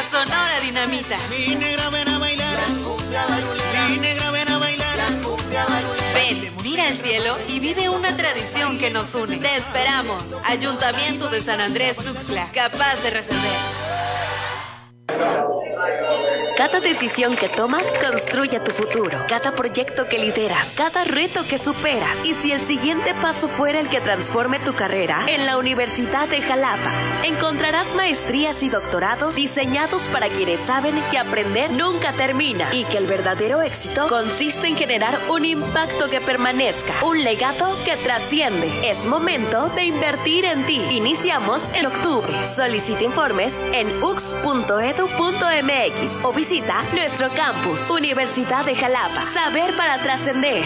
Sonora Dinamita. Mi negra, ven a bailar. Mi negra, ven a bailar. Ven, mira al cielo y vive una tradición que nos une. Te esperamos. Ayuntamiento de San Andrés Tuxtla, capaz de resolver. Cada decisión que tomas construye tu futuro. Cada proyecto que lideras, cada reto que superas. Y si el siguiente paso fuera el que transforme tu carrera, en la Universidad de Jalapa encontrarás maestrías y doctorados diseñados para quienes saben que aprender nunca termina y que el verdadero éxito consiste en generar un impacto que permanezca, un legado que trasciende. Es momento de invertir en ti. Iniciamos en octubre. Solicita informes en ux.edu.mx o visita nuestro campus, Universidad de Jalapa. Saber para trascender.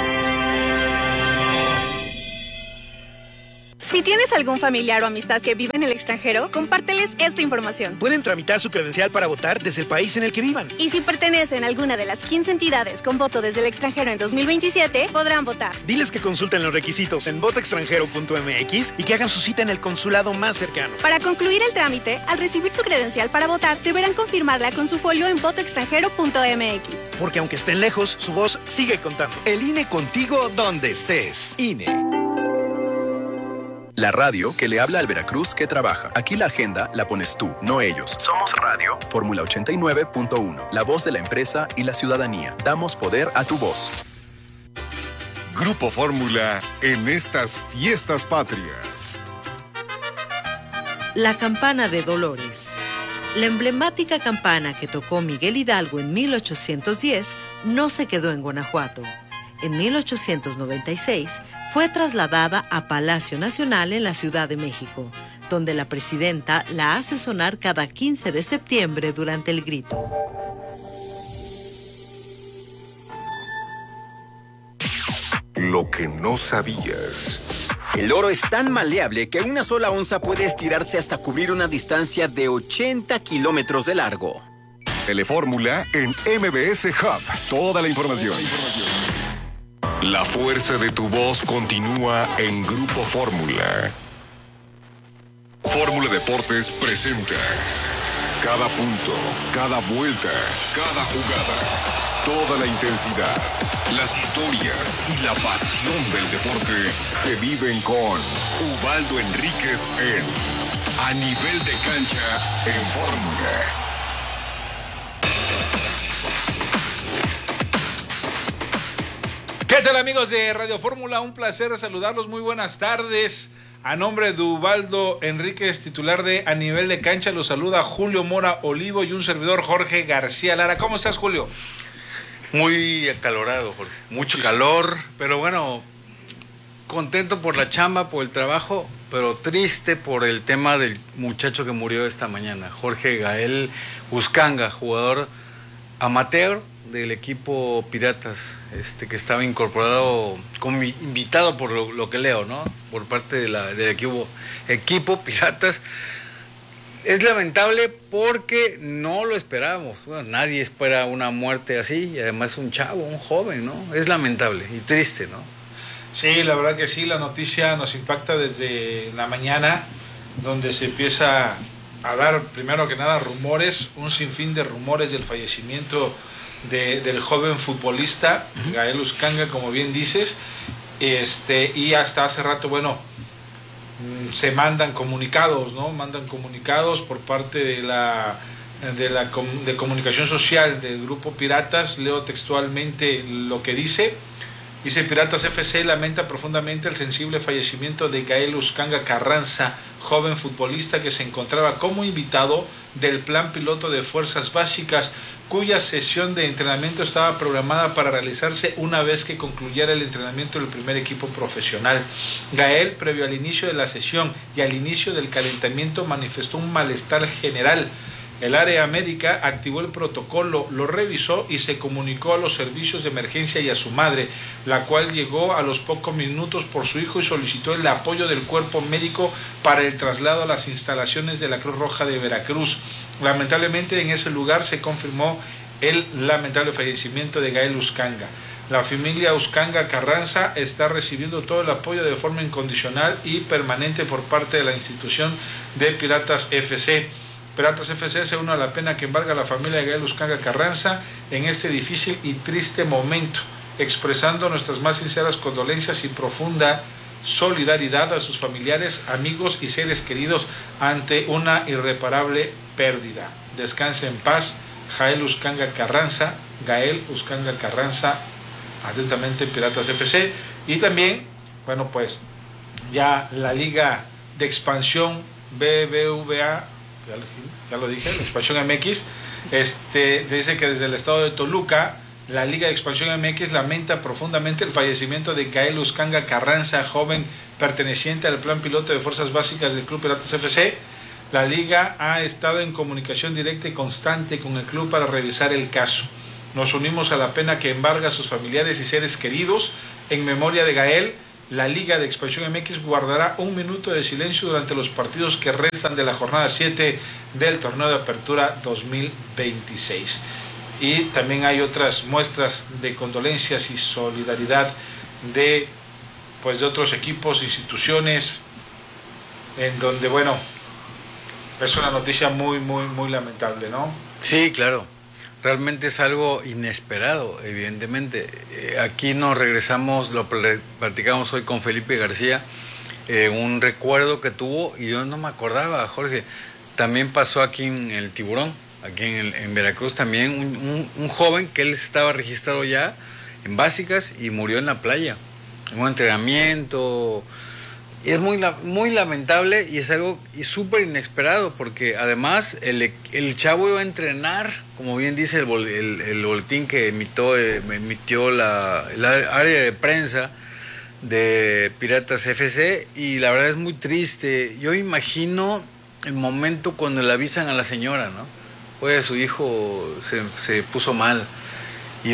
Si tienes algún familiar o amistad que vive en el extranjero, compárteles esta información. Pueden tramitar su credencial para votar desde el país en el que vivan. Y si pertenecen a alguna de las 15 entidades con voto desde el extranjero en 2027, podrán votar. Diles que consulten los requisitos en votoextranjero.mx y que hagan su cita en el consulado más cercano. Para concluir el trámite, al recibir su credencial para votar, deberán confirmarla con su folio en votoextranjero.mx. Porque aunque estén lejos, su voz sigue contando. El INE contigo donde estés. INE. La radio que le habla al Veracruz que trabaja. Aquí la agenda la pones tú, no ellos. Somos Radio Fórmula 89.1, la voz de la empresa y la ciudadanía. Damos poder a tu voz. Grupo Fórmula en estas fiestas patrias. La campana de Dolores. La emblemática campana que tocó Miguel Hidalgo en 1810 no se quedó en Guanajuato. En 1896 fue trasladada a Palacio Nacional en la Ciudad de México, donde la presidenta la hace sonar cada 15 de septiembre durante el grito. Lo que no sabías. El oro es tan maleable que una sola onza puede estirarse hasta cubrir una distancia de 80 kilómetros de largo. Telefórmula en MBS Hub. Toda la información. La fuerza de tu voz continúa en Grupo Fórmula. Fórmula Deportes presenta cada punto, cada vuelta, cada jugada, toda la intensidad, las historias y la pasión del deporte se viven con Ubaldo Enríquez en A Nivel de Cancha en Fórmula. ¿Qué tal, amigos de Radio Fórmula? Un placer saludarlos, muy buenas tardes. A nombre de Ubaldo Enríquez, titular de A Nivel de Cancha, los saluda Julio Mora Olivo y un servidor Jorge García Lara. ¿Cómo estás, Julio? Muy acalorado, Jorge. Mucho calor, pero bueno, contento por la chamba, por el trabajo, pero triste por el tema del muchacho que murió esta mañana, Jorge Gael Uscanga, jugador amateur del equipo Piratas, que estaba incorporado como invitado por lo que leo, ¿no? Por parte del equipo Piratas. Es lamentable porque no lo esperábamos. Bueno, nadie espera una muerte así y además un chavo, un joven, ¿no? Es lamentable y triste, ¿no? Sí, la verdad que sí, la noticia nos impacta desde la mañana, donde se empieza a dar, primero que nada, rumores, un sinfín de rumores del fallecimiento del joven futbolista Gael Uscanga, como bien dices, y hasta hace rato, bueno, se mandan comunicados, ¿no? Mandan comunicados por parte de comunicación social del Grupo Piratas. Leo textualmente lo que dice. Dice: Piratas FC lamenta profundamente el sensible fallecimiento de Gael Uscanga Carranza, joven futbolista que se encontraba como invitado del plan piloto de Fuerzas Básicas, cuya sesión de entrenamiento estaba programada para realizarse una vez que concluyera el entrenamiento del primer equipo profesional. Gael, previo al inicio de la sesión y al inicio del calentamiento, manifestó un malestar general. El área médica activó el protocolo, lo revisó y se comunicó a los servicios de emergencia y a su madre, la cual llegó a los pocos minutos por su hijo y solicitó el apoyo del cuerpo médico para el traslado a las instalaciones de la Cruz Roja de Veracruz. Lamentablemente en ese lugar se confirmó el lamentable fallecimiento de Gael Uscanga. La familia Uscanga Carranza está recibiendo todo el apoyo de forma incondicional y permanente por parte de la institución de Piratas FC. Piratas FC se une a la pena que embarga a la familia de Gael Uscanga Carranza en este difícil y triste momento, expresando nuestras más sinceras condolencias y profunda solidaridad a sus familiares, amigos y seres queridos ante una irreparable pérdida. Descanse en paz, Gael Uscanga Carranza, atentamente Piratas FC. Y también, bueno, pues ya la Liga de Expansión BBVA, ya lo dije, la Expansión MX, dice que desde el estado de Toluca, la Liga de Expansión MX lamenta profundamente el fallecimiento de Gael Uscanga Carranza, joven perteneciente al plan piloto de fuerzas básicas del Club Piratas FC. La Liga ha estado en comunicación directa y constante con el club para revisar el caso. Nos unimos a la pena que embarga a sus familiares y seres queridos. En memoria de Gael, la Liga de Expansión MX guardará 1 minuto de silencio durante los partidos que restan de la jornada 7 del torneo de apertura 2026. Y también hay otras muestras de condolencias y solidaridad de otros equipos, instituciones, en donde, bueno, es una noticia muy, muy, muy lamentable, ¿no? Sí, claro. Realmente es algo inesperado, evidentemente. Aquí nos regresamos, lo platicamos hoy con Felipe García, un recuerdo que tuvo, y yo no me acordaba, Jorge. También pasó aquí en el Tiburón, aquí en Veracruz, también un joven que él estaba registrado ya en básicas y murió en la playa, en un entrenamiento. Es muy lamentable y es algo súper inesperado, porque además el chavo iba a entrenar, como bien dice el boletín que emitió el área de prensa de Piratas FC, y la verdad es muy triste. Yo imagino el momento cuando le avisan a la señora, ¿no? Pues su hijo se puso mal, y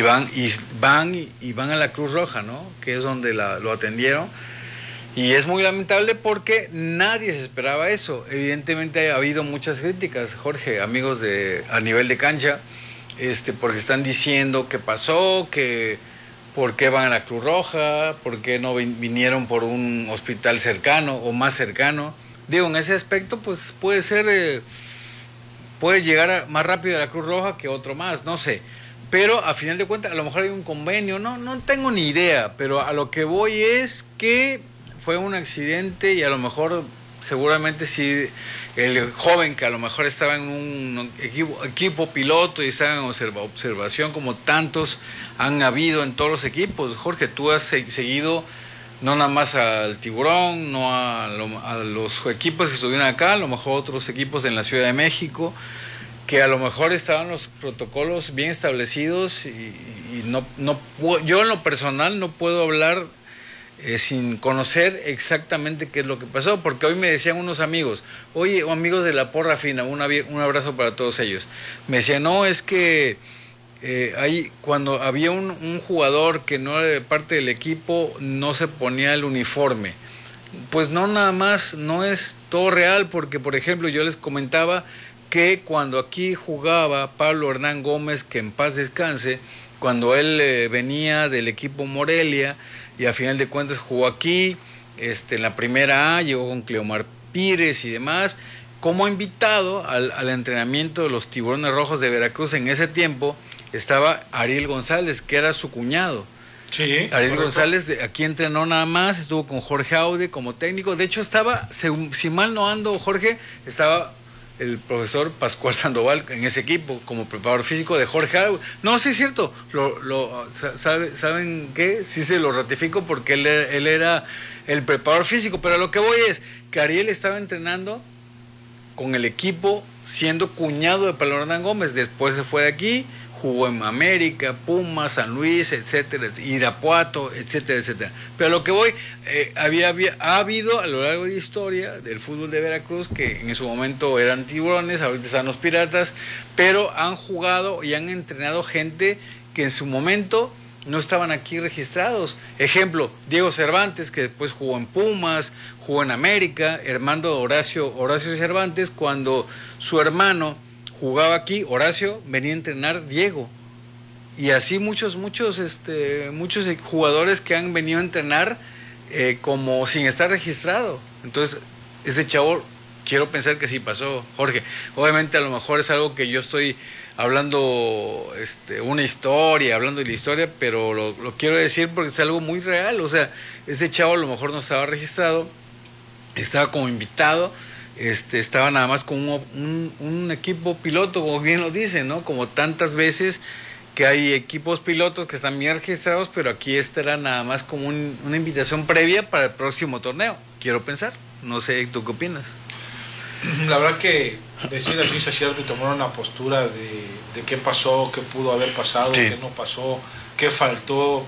van a la Cruz Roja, ¿no? Que es donde lo atendieron. Y es muy lamentable porque nadie se esperaba eso. Evidentemente ha habido muchas críticas, Jorge, amigos a nivel de cancha, porque están diciendo qué pasó, que por qué van a la Cruz Roja, por qué no vinieron por un hospital cercano o más cercano. Digo, en ese aspecto, pues puede ser, puede llegar más rápido a la Cruz Roja que otro más, no sé. Pero a final de cuentas, a lo mejor hay un convenio, no tengo ni idea, pero a lo que voy es que fue un accidente, y a lo mejor, seguramente sí, el joven que a lo mejor estaba en un equipo piloto y estaba en observación, como tantos han habido en todos los equipos. Jorge, tú has seguido no nada más al Tiburón, no a los equipos que estuvieron acá, a lo mejor otros equipos en la Ciudad de México, que a lo mejor estaban los protocolos bien establecidos, y yo en lo personal no puedo hablar sin conocer exactamente qué es lo que pasó, porque hoy me decían unos amigos, oye, amigos de la Porra Fina, un abrazo para todos ellos, me decían, no, es que ahí cuando había un jugador que no era de parte del equipo, no se ponía el uniforme. Pues no, nada más, no es todo real, porque por ejemplo yo les comentaba que cuando aquí jugaba Pablo Hernán Gómez, que en paz descanse, cuando él venía del equipo Morelia, y a final de cuentas jugó aquí, en la primera A, llegó con Cleomar Pires y demás, como invitado al entrenamiento de los Tiburones Rojos de Veracruz. En ese tiempo estaba Ariel González, que era su cuñado. Sí, Ariel correcto. González aquí entrenó nada más, estuvo con Jorge Aude como técnico. De hecho estaba, si mal no ando, Jorge, estaba el profesor Pascual Sandoval en ese equipo como preparador físico de Jorge Aude. No, sí es cierto, ¿saben qué? Sí se lo ratifico, porque él era el preparador físico, pero lo que voy es que Ariel estaba entrenando con el equipo siendo cuñado de Pablo Hernán Gómez. Después se fue de aquí, jugó en América, Pumas, San Luis, etcétera, Irapuato, etcétera, etcétera. Pero lo que voy, ha habido a lo largo de la historia del fútbol de Veracruz, que en su momento eran Tiburones, ahorita están los Piratas, pero han jugado y han entrenado gente que en su momento no estaban aquí registrados. Ejemplo, Diego Cervantes, que después jugó en Pumas, jugó en América, Horacio Cervantes, cuando su hermano jugaba aquí, Horacio venía a entrenar Diego, y así muchos jugadores que han venido a entrenar como sin estar registrado. Entonces ese chavo quiero pensar que sí pasó, Jorge. Obviamente a lo mejor es algo que yo estoy hablando una historia, hablando de la historia, pero lo quiero decir porque es algo muy real. O sea, este chavo a lo mejor no estaba registrado, estaba como invitado, estaba nada más con un equipo piloto, como bien lo dicen, ¿no? Como tantas veces que hay equipos pilotos que están bien registrados, pero aquí era nada más como una invitación previa para el próximo torneo, quiero pensar. No sé, ¿tú qué opinas? La verdad que decir así es cierto y tomar una postura de qué pasó, qué pudo haber pasado, qué no pasó, qué faltó,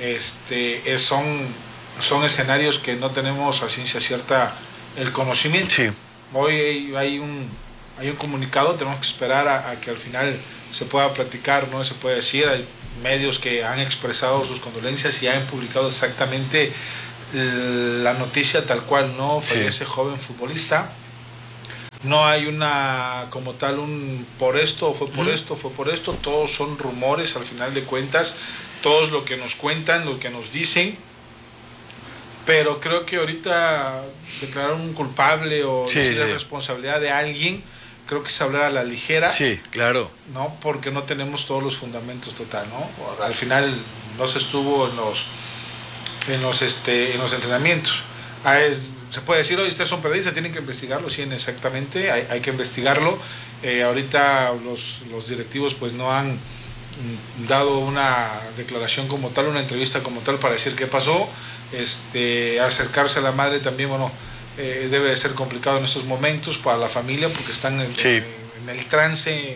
son escenarios que no tenemos a ciencia cierta el conocimiento. Sí. Hoy hay un comunicado, tenemos que esperar a que al final se pueda platicar, ¿no? Se puede decir, hay medios que han expresado sus condolencias y han publicado exactamente la noticia tal cual, ¿no? Fallece joven futbolista. No hay como tal por esto, fue por esto, fue por esto, todos son rumores al final de cuentas, todos lo que nos cuentan, lo que nos dicen, pero creo que ahorita declarar un culpable o decir la responsabilidad de alguien, creo que es hablar a la ligera. Sí, claro. ¿No? Porque no tenemos todos los fundamentos total, ¿no? Al final no se estuvo en los entrenamientos. Se puede decir, oye, ustedes son periodistas, tienen que investigarlo, sí, exactamente, hay que investigarlo. Ahorita los directivos pues no han dado una declaración como tal, una entrevista como tal para decir qué pasó. Acercarse a la madre también, bueno, debe de ser complicado en estos momentos para la familia porque están en el trance,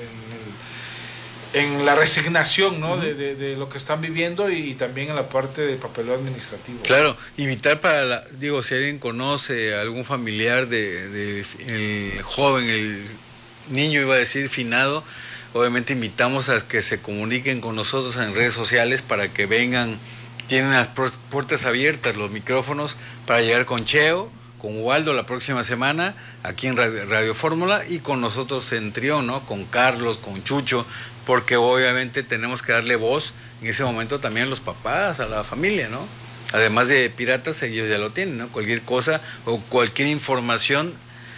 en la resignación, ¿no? de lo que están viviendo y también en la parte de papeleo administrativo. Claro, invitar si alguien conoce a algún familiar el joven, el niño iba a decir finado, obviamente invitamos a que se comuniquen con nosotros en redes sociales para que vengan, tienen las puertas abiertas, los micrófonos para llegar con Cheo, con Ubaldo la próxima semana, aquí en Radio Fórmula y con nosotros en Trión, ¿no? Con Carlos, con Chucho, porque obviamente tenemos que darle voz en ese momento también a los papás, a la familia, ¿no? Además de Piratas, ellos ya lo tienen, ¿no? Cualquier cosa o cualquier información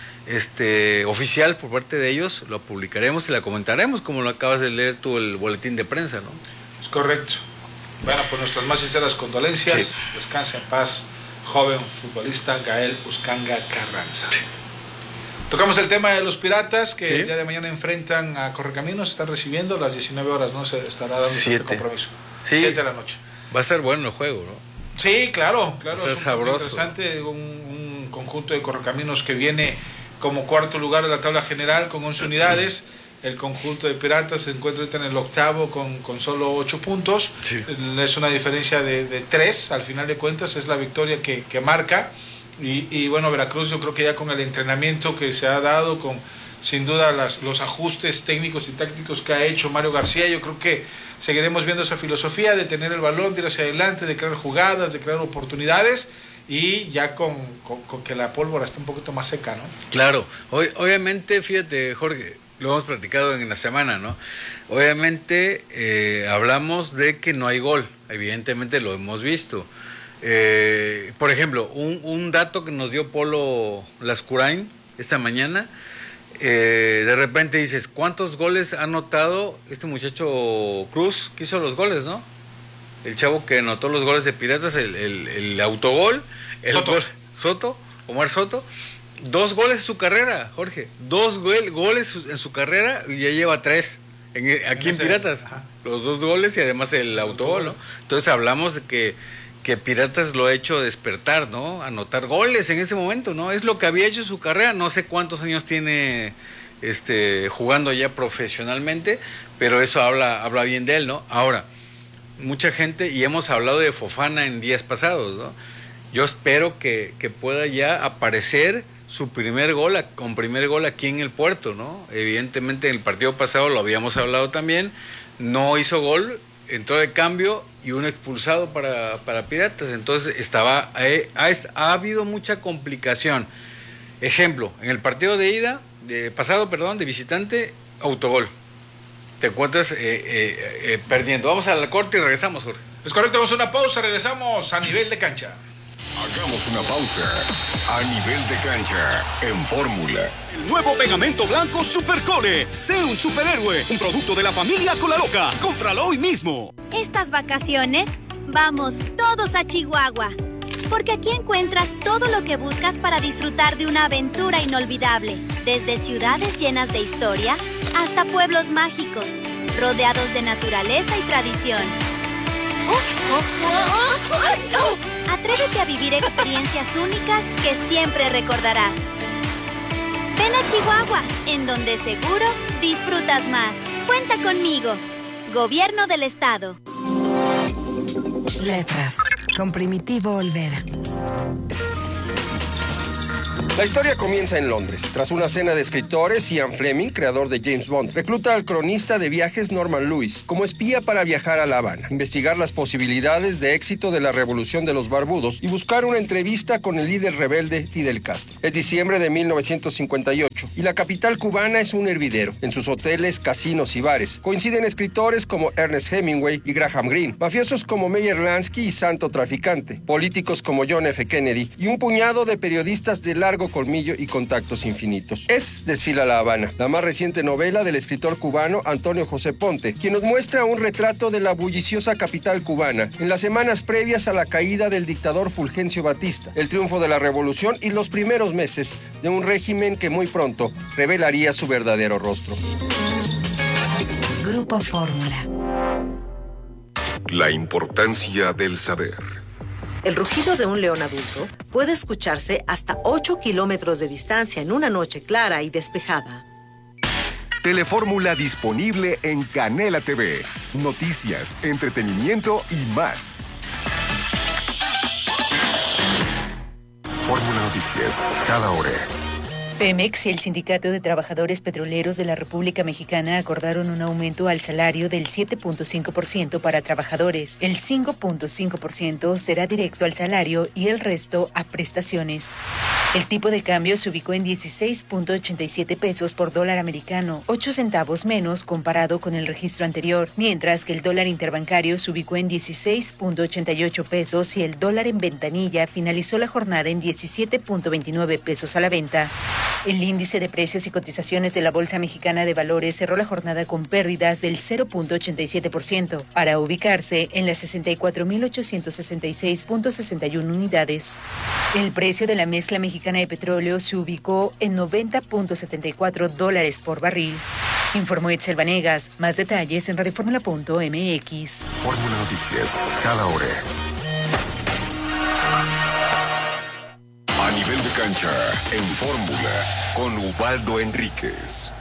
oficial por parte de ellos, lo publicaremos y la comentaremos, como lo acabas de leer tú el boletín de prensa, ¿no? Es correcto. Bueno, pues nuestras más sinceras condolencias. Sí. Descansa en paz, joven futbolista Gael Uscanga Carranza. Sí. Tocamos el tema de los Piratas, que el día de mañana enfrentan a Correcaminos, están recibiendo a las 19 horas, ¿no? Se estará dando este compromiso. 7 de la noche. Va a ser bueno el juego, ¿no? Sí, claro. Va a ser sabroso. Interesante, un conjunto de Correcaminos que viene como cuarto lugar de la tabla general con 11 unidades. El conjunto de Piratas se encuentra ahorita en el octavo con solo 8 puntos. Sí. Es una diferencia de 3, al final de cuentas, es la victoria que marca. Y bueno, Veracruz, yo creo que ya con el entrenamiento que se ha dado, con sin duda los ajustes técnicos y tácticos que ha hecho Mario García, yo creo que seguiremos viendo esa filosofía de tener el balón, de ir hacia adelante, de crear jugadas, de crear oportunidades, y ya con que la pólvora está un poquito más seca, ¿no? Claro, obviamente, fíjate, Jorge, lo hemos platicado en la semana, ¿no? Obviamente hablamos de que no hay gol, evidentemente lo hemos visto. Por ejemplo, un dato que nos dio Polo Lascurain esta mañana, de repente dices, ¿cuántos goles ha anotado este muchacho Cruz que hizo los goles, no? El chavo que anotó los goles de Piratas, el autogol, Omar Soto, 2 goles en su carrera, Jorge, 2 goles en su carrera y ya lleva 3 aquí en Piratas, los 2 goles y además el autogol, ¿no? Entonces hablamos de que Piratas lo ha hecho despertar, ¿no? Anotar goles en ese momento, ¿no? Es lo que había hecho en su carrera, no sé cuántos años tiene jugando ya profesionalmente, pero eso habla bien de él, ¿no? Ahora, mucha gente, y hemos hablado de Fofana en días pasados, ¿no? Yo espero que pueda ya aparecer su primer gol aquí en el Puerto, ¿no? Evidentemente en el partido pasado lo habíamos hablado también, no hizo gol, entró de cambio y un expulsado para Piratas, entonces ha habido mucha complicación. Ejemplo, en el partido de visitante, autogol. Te encuentras perdiendo. Vamos al corte y regresamos, Jorge. Es correcto, vamos a una pausa, regresamos a Nivel de Cancha. Hagamos una pausa. A nivel de cancha, en Fórmula. El nuevo pegamento blanco Supercole. Sé un superhéroe. Un producto de la familia Colaloca. Cómpralo hoy mismo. Estas vacaciones, vamos todos a Chihuahua. Porque aquí encuentras todo lo que buscas para disfrutar de una aventura inolvidable. Desde ciudades llenas de historia hasta pueblos mágicos, rodeados de naturaleza y tradición. Atrévete a vivir experiencias únicas que siempre recordarás. Ven a Chihuahua, en donde seguro disfrutas más. Cuenta conmigo. Gobierno del Estado. Letras, con Primitivo Olvera. La historia comienza en Londres. Tras una cena de escritores, Ian Fleming, creador de James Bond, recluta al cronista de viajes Norman Lewis como espía para viajar a La Habana, investigar las posibilidades de éxito de la revolución de los barbudos y buscar una entrevista con el líder rebelde Fidel Castro. Es diciembre de 1958 y la capital cubana es un hervidero. En sus hoteles, casinos y bares coinciden escritores como Ernest Hemingway y Graham Greene, mafiosos como Meyer Lansky y Santo Traficante, políticos como John F. Kennedy y un puñado de periodistas de largo colmillo y contactos infinitos. Desfila La Habana, la más reciente novela del escritor cubano Antonio José Ponte, quien nos muestra un retrato de la bulliciosa capital cubana en las semanas previas a la caída del dictador Fulgencio Batista, el triunfo de la revolución y los primeros meses de un régimen que muy pronto revelaría su verdadero rostro. Grupo Fórmula. La importancia del saber. El rugido de un león adulto puede escucharse hasta 8 kilómetros de distancia en una noche clara y despejada. Telefórmula disponible en Canela TV. Noticias, entretenimiento y más. Fórmula Noticias, cada hora. Pemex y el Sindicato de Trabajadores Petroleros de la República Mexicana acordaron un aumento al salario del 7.5% para trabajadores. El 5.5% será directo al salario y el resto a prestaciones. El tipo de cambio se ubicó en 16.87 pesos por dólar americano, 8 centavos menos comparado con el registro anterior, mientras que el dólar interbancario se ubicó en 16.88 pesos y el dólar en ventanilla finalizó la jornada en 17.29 pesos a la venta. El índice de precios y cotizaciones de la Bolsa Mexicana de Valores cerró la jornada con pérdidas del 0.87%, para ubicarse en las 64.866.61 unidades. El precio de la mezcla mexicana de petróleo se ubicó en $90.74 por barril. Informó Etzel Vanegas. Más detalles en radioformula.mx. Fórmula Noticias, cada hora. A nivel de cancha, en Fórmula, con Ubaldo Enríquez.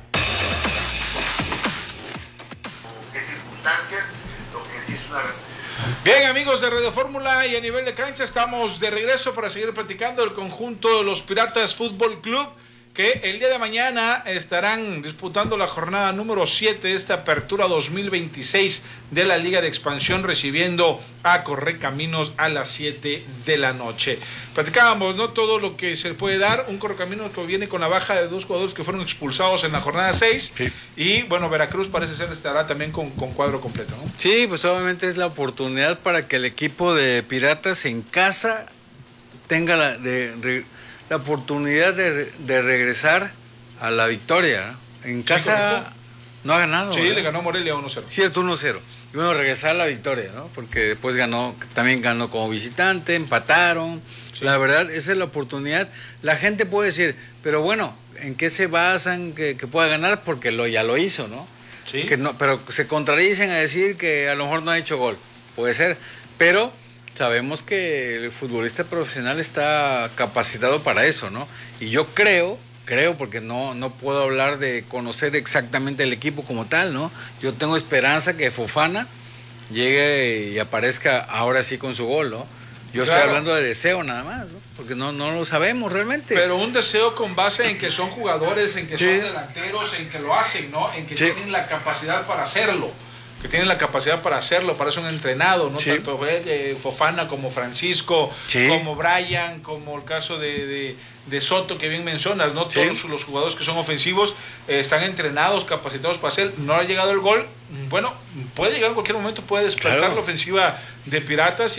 ¿Qué circunstancias? Lo que sí es una... Bien, amigos de Radio Fórmula y a nivel de cancha, estamos de regreso para seguir platicando del conjunto de los Piratas Fútbol Club, que el día de mañana estarán disputando la jornada número 7 de esta apertura 2026 de la Liga de Expansión, recibiendo a Correcaminos a las 7 de la noche. Platicábamos, ¿no?, todo lo que se puede dar. Un Correcaminos que viene con la baja de 2 jugadores que fueron expulsados en la jornada 6. Sí. Y bueno, Veracruz parece ser estará también con cuadro completo, ¿no? Sí, pues obviamente es la oportunidad para que el equipo de Piratas en casa tenga la oportunidad de regresar a la victoria, ¿no? En casa no ha ganado. Sí, le ganó Morelia 1-0. Cierto, 1-0. Y bueno, regresar a la victoria, ¿no? Porque después también ganó como visitante, empataron. Sí. La verdad, esa es la oportunidad. La gente puede decir, pero bueno, ¿en qué se basan que pueda ganar? Porque ya lo hizo, ¿no? Sí. Pero se contradicen a decir que a lo mejor no ha hecho gol. Puede ser, pero sabemos que el futbolista profesional está capacitado para eso, ¿no? Y yo creo, porque no puedo hablar de conocer exactamente el equipo como tal, ¿no? Yo tengo esperanza que Fofana llegue y aparezca ahora sí con su gol, ¿no? Yo estoy hablando de deseo nada más, ¿no? Porque no lo sabemos realmente. Pero un deseo con base en que son jugadores, en que son delanteros, en que lo hacen, ¿no? En que tienen la capacidad para hacerlo. que tienen la capacidad para hacerlo, para eso han entrenado, ¿no? Sí. Tanto Fofana como Francisco, Sí. como Brian, como el caso de Soto, que bien mencionas, ¿no? Sí. Todos los jugadores que son ofensivos están entrenados, capacitados para hacer. No ha llegado el gol, bueno, puede llegar en cualquier momento, puede despertar Claro. la ofensiva de Piratas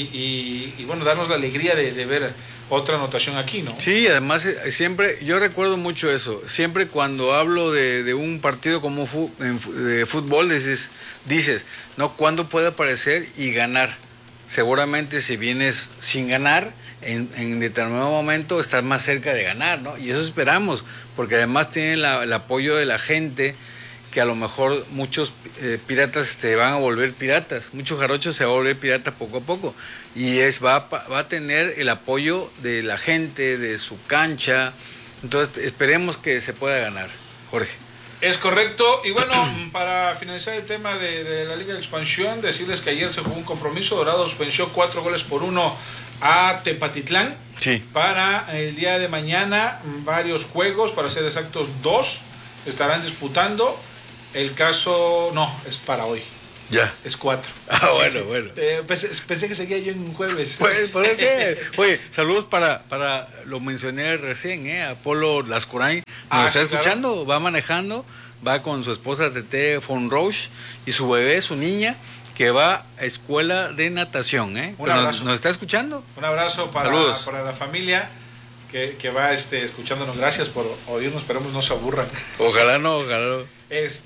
y bueno, darnos la alegría de ver otra anotación aquí, ¿no? Sí, además siempre, yo recuerdo mucho eso, siempre cuando hablo de un partido como de fútbol, dices, ¿no? ¿Cuándo puede aparecer y ganar? Seguramente si vienes sin ganar, en determinado momento estás más cerca de ganar, ¿no? Y eso esperamos, porque además tienen el apoyo de la gente, que a lo mejor muchos piratas se van a volver piratas, muchos jarochos se van a volver piratas poco a poco, y va a tener el apoyo de la gente, de su cancha, entonces esperemos que se pueda ganar, Jorge. Es correcto, y bueno, para finalizar el tema de la Liga de Expansión, decirles que ayer se jugó un compromiso. Dorados venció 4-1 a Tepatitlán. Sí. Para el día de mañana, varios juegos, para ser exactos 2, estarán disputando. El caso, no, es para hoy. Ya. Es 4. Ah, bueno, bueno. Pensé que seguía yo en un jueves. Pues, puede ser. Oye, saludos para lo mencioné recién, Apolo Lascurain. Nos está escuchando, claro. Va manejando, va con su esposa Tete Fonroche y su bebé, su niña, que va a escuela de natación, Un abrazo. ¿Nos está escuchando? Un abrazo para la familia que va escuchándonos. Gracias por oírnos, esperamos no se aburran. Ojalá no, ojalá no.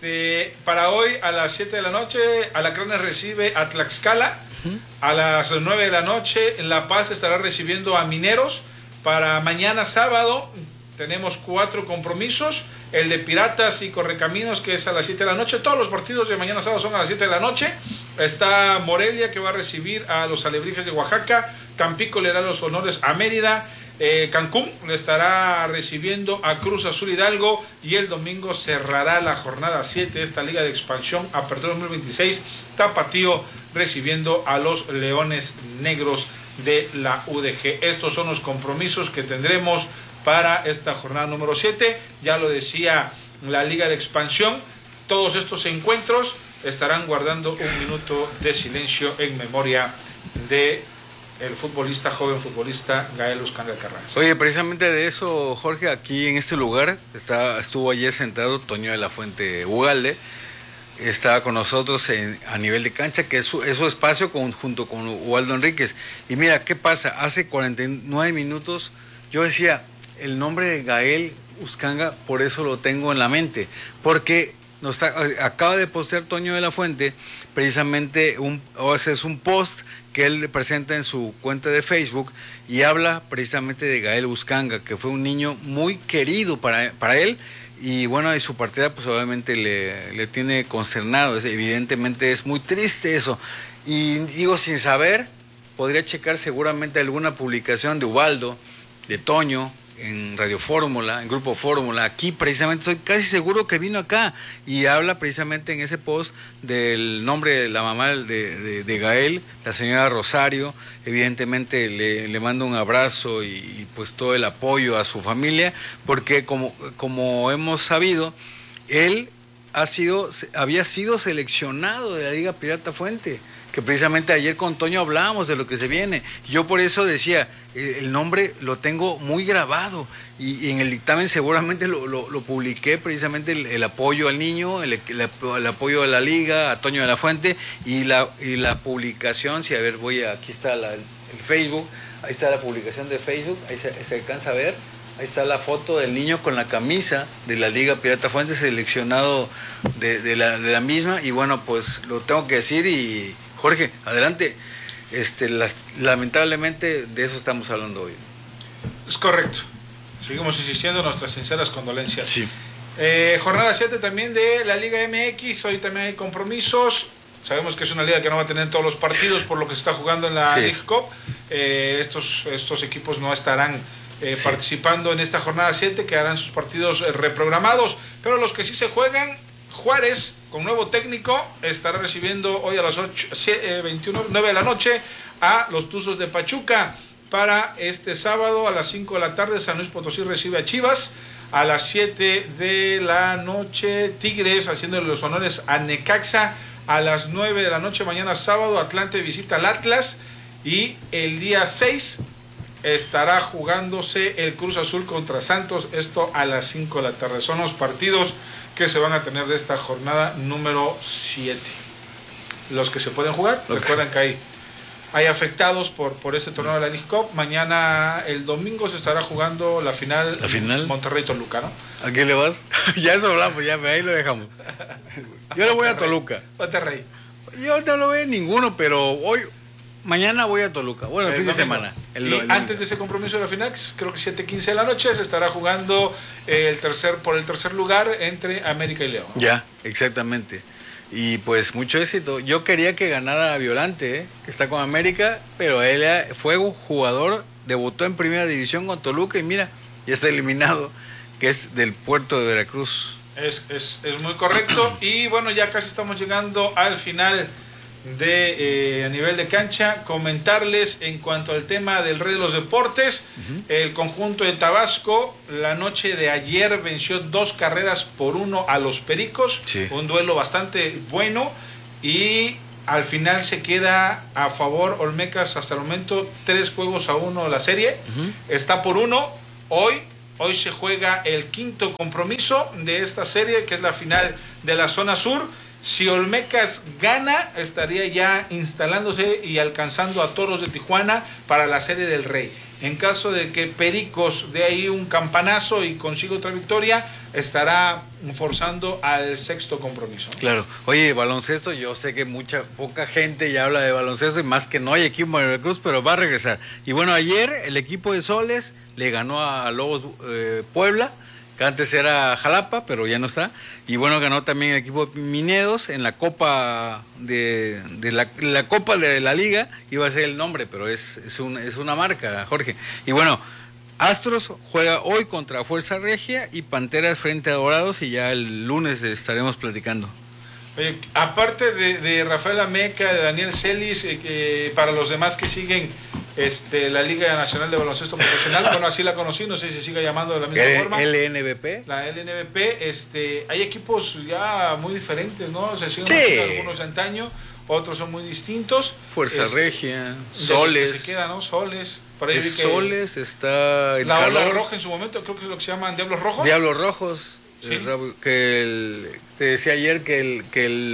Para hoy a las 7 de la noche, Alacranes recibe a Tlaxcala. A las 9 de la noche, La Paz estará recibiendo a Mineros. Para mañana sábado tenemos 4 compromisos. El de Piratas y Correcaminos, que es a las 7 de la noche. Todos los partidos de mañana sábado son a las 7 de la noche. Está Morelia, que va a recibir a los Alebrijes de Oaxaca. Tampico le da los honores a Mérida. Cancún le estará recibiendo a Cruz Azul Hidalgo, y el domingo cerrará la jornada 7 de esta Liga de Expansión Apertura 2026, Tapatío recibiendo a los Leones Negros de la UDG. Estos son los compromisos que tendremos para esta jornada número 7. Ya lo decía la Liga de Expansión, todos estos encuentros estarán guardando un minuto de silencio en memoria de el joven futbolista Gael Uscanga Carranza. Oye, precisamente de eso, Jorge, aquí en este lugar estuvo ayer sentado Toño de la Fuente Ugalde, estaba con nosotros a nivel de cancha, que es su espacio junto con Ubaldo Enríquez. Y mira, ¿qué pasa? Hace 49 minutos yo decía, el nombre de Gael Uscanga, por eso lo tengo en la mente, porque acaba de postear Toño de la Fuente precisamente es un post que él presenta en su cuenta de Facebook y habla precisamente de Gael Uscanga, que fue un niño muy querido para él, y bueno, y su partida pues obviamente le tiene consternado, evidentemente es muy triste eso, y digo, sin saber, podría checar seguramente alguna publicación de Ubaldo, de Toño, en Radio Fórmula, en Grupo Fórmula, aquí precisamente, estoy casi seguro que vino acá y habla precisamente en ese post del nombre de la mamá de Gael, la señora Rosario. Evidentemente le mando un abrazo y pues todo el apoyo a su familia, porque como hemos sabido, él había sido seleccionado de la Liga Pirata Fuente, que precisamente ayer con Toño hablábamos de lo que se viene. Yo por eso decía, el nombre lo tengo muy grabado, y en el dictamen seguramente lo publiqué, precisamente el apoyo al niño, el apoyo a la Liga, a Toño de la Fuente, y la publicación, aquí está el Facebook, ahí está la publicación de Facebook, ahí se alcanza a ver. Ahí está la foto del niño con la camisa de la Liga Pirata Fuente, seleccionado de la misma, y bueno, pues lo tengo que decir. Y Jorge, adelante. Lamentablemente de eso estamos hablando hoy. Es correcto. Seguimos insistiendo, nuestras sinceras condolencias. Sí. Jornada 7 también de la Liga MX, hoy también hay compromisos. Sabemos que es una liga que no va a tener todos los partidos por lo que se está jugando en la League Cup. Estos equipos no estarán participando en esta jornada 7, que harán sus partidos reprogramados, pero los que sí se juegan, Juárez, con nuevo técnico, estará recibiendo hoy a las 9 de la noche a los Tuzos de Pachuca. Para este sábado a las 5 de la tarde, San Luis Potosí recibe a Chivas. A las 7 de la noche, Tigres, haciéndole los honores a Necaxa. a las 9 de la noche mañana sábado. Atlante visita al Atlas y el día 6 estará jugándose el Cruz Azul contra Santos, esto a las 5 de la tarde. Son los partidos que se van a tener de esta jornada número 7. Los que se pueden jugar, recuerden que hay afectados por este torneo de la League Cup. Mañana, el domingo, se estará jugando la final. Monterrey-Toluca, ¿no? ¿A quién le vas? Ya eso hablamos, ya ahí lo dejamos. Yo le voy a Toluca. Monterrey. Yo no lo veo por pero mañana voy a Toluca. Bueno, el fin de semana. Antes de ese compromiso de la final, creo que 7:15 de la noche, se estará jugando por el tercer lugar entre América y León. Ya, exactamente. Y pues mucho éxito. Yo quería que ganara Violante, que está con América, pero él fue un jugador, debutó en primera división con Toluca y mira, ya está eliminado, que es del puerto de Veracruz. Es muy correcto. Y bueno, ya casi estamos llegando al final a nivel de cancha. Comentarles en cuanto al tema del Rey de los Deportes, el conjunto de Tabasco la noche de ayer venció 2-1 a los Pericos, un duelo bastante bueno, y al final se queda a favor Olmecas hasta el momento 3-1 la serie, está por 1. Hoy se juega el quinto compromiso de esta serie, que es la final de la zona sur. Si Olmecas gana, estaría ya instalándose y alcanzando a Toros de Tijuana para la Serie del Rey. En caso de que Pericos dé ahí un campanazo y consiga otra victoria, estará forzando al sexto compromiso. Claro. Oye, baloncesto, yo sé que poca gente ya habla de baloncesto, y más que no hay equipo en Veracruz, pero va a regresar. Y bueno, ayer el equipo de Soles le ganó a Lobos Puebla, que antes era Jalapa, pero ya no está. Y bueno, ganó también el equipo de Mineros en la Copa la Copa de la Liga. Iba a ser el nombre, pero es una marca, Jorge. Y bueno, Astros juega hoy contra Fuerza Regia y Panteras frente a Dorados, y ya el lunes estaremos platicando. Oye, aparte de Rafael Ameca, de Daniel Celis, para los demás que siguen la Liga Nacional de Baloncesto Profesional, bueno, así la conocí, no sé si se siga llamando de la misma forma. LNBP. La LNBP, hay equipos ya muy diferentes, ¿no? Se siguen algunos de antaño, otros son muy distintos. Fuerza Regia, Soles. Se queda, ¿no? Soles. Por ahí Soles, está el la Ola Roja en su momento, creo que es lo que se llaman Diablos Rojos. Diablos Rojos. Sí. Te decía ayer que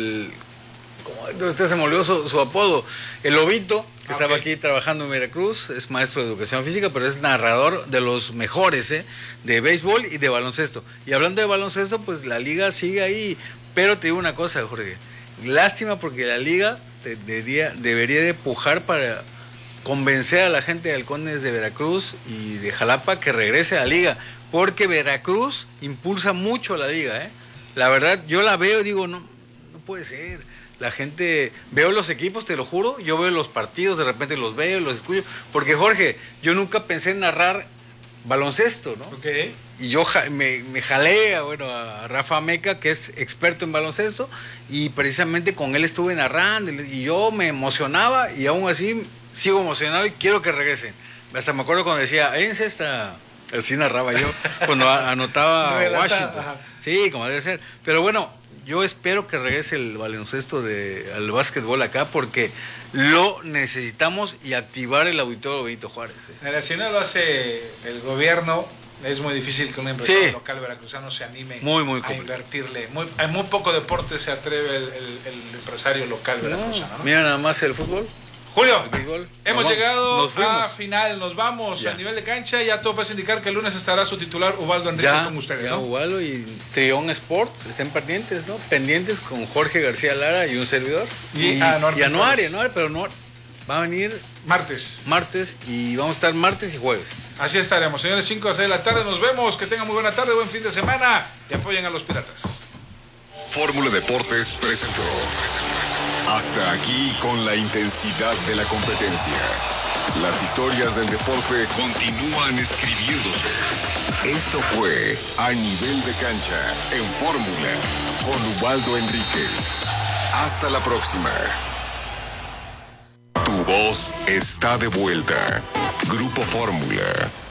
usted se me olvidó su apodo, el Lobito, que estaba aquí trabajando en Veracruz, es maestro de educación física, pero es narrador de los mejores, de béisbol y de baloncesto. Y hablando de baloncesto, pues la liga sigue ahí, pero te digo una cosa, Jorge, lástima porque la liga debería de pujar para convencer a la gente de Halcones de Veracruz y de Jalapa que regrese a la liga, porque Veracruz impulsa mucho a la liga, La verdad, yo la veo y digo, no puede ser. La gente, veo los equipos, te lo juro, yo veo los partidos, de repente los veo, los escucho, porque Jorge, yo nunca pensé en narrar baloncesto, ¿no? Okay. Y yo me jalé a Rafa Meca, que es experto en baloncesto, y precisamente con él estuve narrando, y yo me emocionaba, y aún así sigo emocionado y quiero que regresen. Hasta me acuerdo cuando decía, en cesta, así narraba yo, cuando anotaba Washington. Sí, como debe ser. Pero bueno, yo espero que regrese el baloncesto al básquetbol acá, porque lo necesitamos, y activar el auditorio Benito Juárez. Si no lo hace el gobierno, es muy difícil que un empresario local veracruzano se anime a invertirle. Hay muy poco deporte se atreve el empresario local veracruzano, ¿no? Mira nada más el fútbol. Julio, hemos llegado a final, nos vamos a nivel de cancha, ya todo parece indicar que el lunes estará su titular Ubaldo Enrique con ustedes, ¿no? Ubaldo y Trión Sports, estén pendientes, ¿no? Pendientes con Jorge García Lara y un servidor. Y Anuario, pero no va a venir martes, y vamos a estar martes y jueves. Así estaremos, señores, 5 a 6 de la tarde, nos vemos, que tengan muy buena tarde, buen fin de semana y apoyen a los Piratas. Fórmula Deportes presentó. Hasta aquí con la intensidad de la competencia. Las historias del deporte continúan escribiéndose. Esto fue A Nivel de Cancha en Fórmula con Ubaldo Enríquez. Hasta la próxima. Tu voz está de vuelta. Grupo Fórmula.